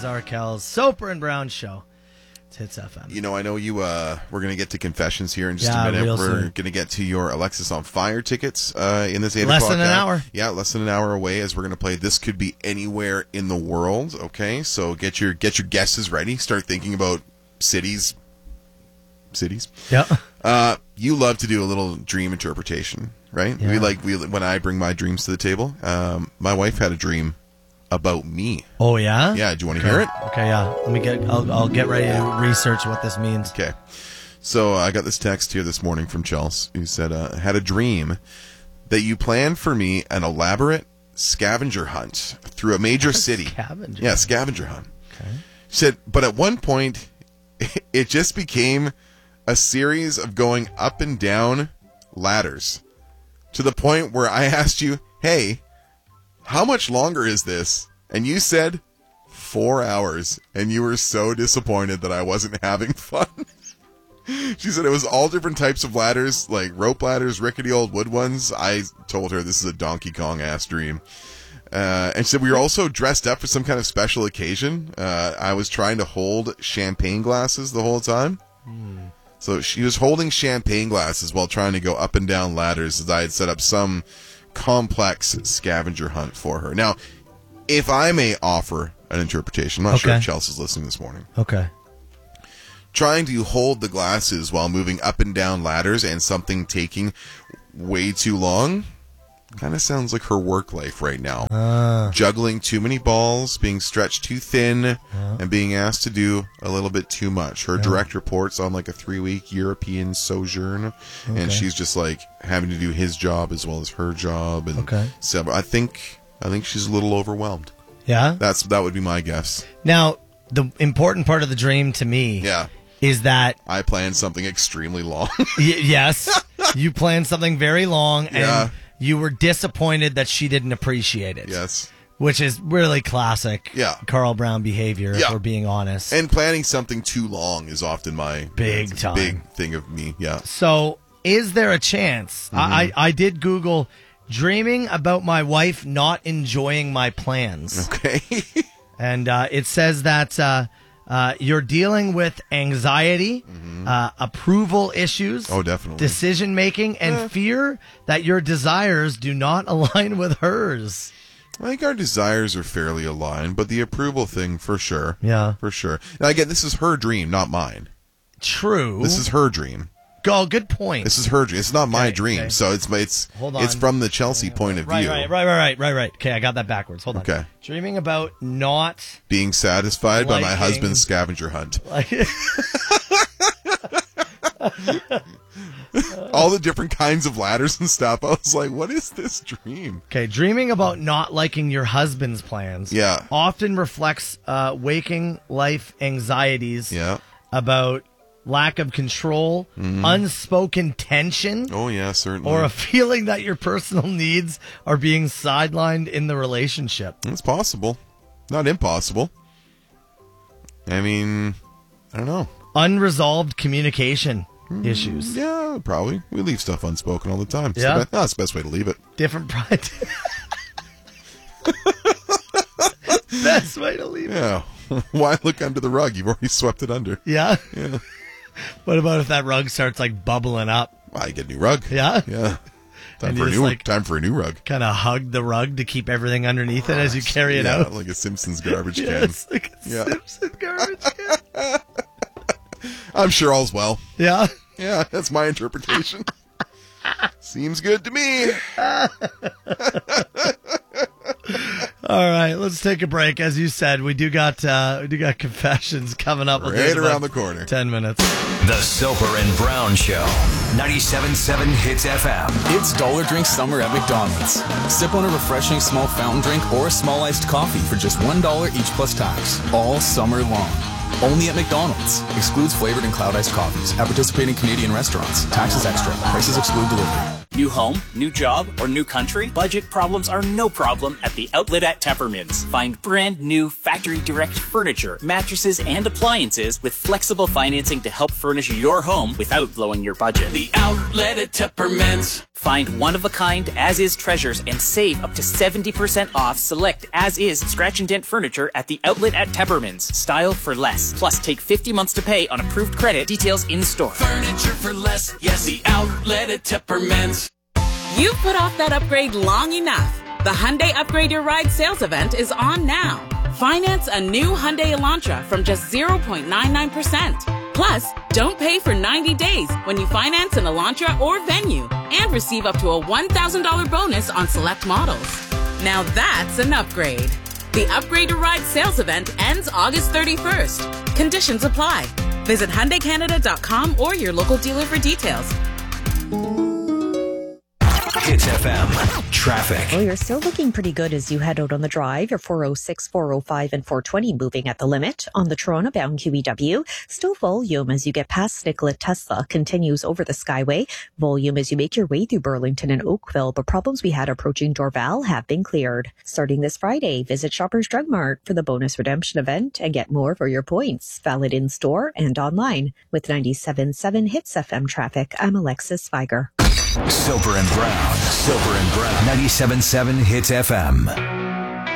Zarkel's Soper and Brown Show. It's Hits FM. You know, I know you. We're going to get to confessions here in just a minute. We're going to get to your Alexis on Fire tickets in this 8 o'clock. Less than an hour. Yeah, less than an hour away as we're going to play This Could Be Anywhere in the World. Okay, so get your guesses ready. Start thinking about cities. Yeah. You love to do a little dream interpretation, right? Yeah. We when I bring my dreams to the table. My wife had a dream about me. Oh yeah. Yeah. Do you want to hear it? Okay. Yeah. I'll get ready to research what this means. Okay. So I got this text here this morning from Chelsea who said, had a dream that you planned for me an elaborate scavenger hunt through a major city. Scavenger. Yeah, scavenger hunt. Okay. She said, but at one point, it just became a series of going up and down ladders to the point where I asked you, hey, how much longer is this? And you said 4 hours, and you were so disappointed that I wasn't having fun. She said it was all different types of ladders, like rope ladders, rickety old wood ones. I told her this is a Donkey Kong-ass dream. And she said we were also dressed up for some kind of special occasion. I was trying to hold champagne glasses the whole time. So she was holding champagne glasses while trying to go up and down ladders as I had set up some complex scavenger hunt for her. Now, if I may offer an interpretation, I'm not sure if Chelsea's listening this morning. Okay. Trying to hold the glasses while moving up and down ladders and something taking way too long kind of sounds like her work life right now. Juggling too many balls, being stretched too thin, and being asked to do a little bit too much. Her direct reports on like a 3-week European sojourn, and she's just like having to do his job as well as her job. And so I think she's a little overwhelmed. Yeah? That would be my guess. Now, the important part of the dream to me is that I planned something extremely long. Yes, you planned something very long, and you were disappointed that she didn't appreciate it. Yes. Which is really classic Carl Brown behavior, if we're being honest. And planning something too long is often my big thing of me, So, is there a chance? I did Google dreaming about my wife not enjoying my plans. Okay. And it says that you're dealing with anxiety, approval issues, definitely, decision making, and fear that your desires do not align with hers. I think our desires are fairly aligned, but the approval thing, for sure. Yeah. For sure. Now, again, this is her dream, not mine. True. This is her dream. Oh, good point. This is her dream. It's not my dream, so it's from the Chelsea point of view. Right. Okay, I got that backwards. Hold on. Okay. Dreaming about not being satisfied by my husband's scavenger hunt. All the different kinds of ladders and stuff. I was like, what is this dream? Okay, dreaming about not liking your husband's plans often reflects waking life anxieties about lack of control, unspoken tension. Oh, yeah, certainly. Or a feeling that your personal needs are being sidelined in the relationship. It's possible. Not impossible. I mean, I don't know. Unresolved communication issues. Yeah, probably. We leave stuff unspoken all the time. Yeah. That's the best way to leave it. Different pride. Best way to leave it. Yeah. Why look under the rug? You've already swept it under. Yeah? Yeah. What about if that rug starts like bubbling up? I get a new rug. Yeah? Yeah. Time for a new rug. Kind of hug the rug to keep everything underneath it as you carry it out. Like a Simpsons garbage can. Yes, like a Simpsons garbage can. I'm sure all's well. Yeah? Yeah, that's my interpretation. Seems good to me. All right, let's take a break. As you said, we do got confessions coming up right around the corner. 10 minutes. The Soper and Brown Show, 97.7 Hits FM. It's Dollar Drink Summer at McDonald's. Sip on a refreshing small fountain drink or a small iced coffee for just $1 each plus tax, all summer long. Only at McDonald's. Excludes flavored and cloud iced coffees at participating Canadian restaurants. Taxes extra. Prices exclude delivery. New home, new job, or new country? Budget problems are no problem at the Outlet at Teppermans. Find brand new factory direct furniture, mattresses, and appliances with flexible financing to help furnish your home without blowing your budget. The Outlet at Teppermans. Find one-of-a-kind as-is treasures and save up to 70% off select as-is scratch and dent furniture at the outlet at Tepperman's. Style for less. Plus, take 50 months to pay on approved credit. Details in store. Furniture for less. Yes, the outlet at Tepperman's. You've put off that upgrade long enough. The Hyundai Upgrade Your Ride sales event is on now. Finance a new Hyundai Elantra from just 0.99%. Plus, don't pay for 90 days when you finance an Elantra or Venue and receive up to a $1,000 bonus on select models. Now that's an upgrade. The Upgrade Your Ride sales event ends August 31st. Conditions apply. Visit HyundaiCanada.com or your local dealer for details. Hits FM traffic. Well, you're still looking pretty good as you head out on the drive. Your 406, 405, and 420 moving at the limit. On the Toronto-bound QEW, still volume as you get past Nikola Tesla continues over the Skyway. Volume as you make your way through Burlington and Oakville, but problems we had approaching Dorval have been cleared. Starting this Friday, visit Shoppers Drug Mart for the bonus redemption event and get more for your points. Valid in store and online. With 97.7 Hits FM traffic, I'm Alexis Viger. Soper and Brown. 97.7 Hits FM.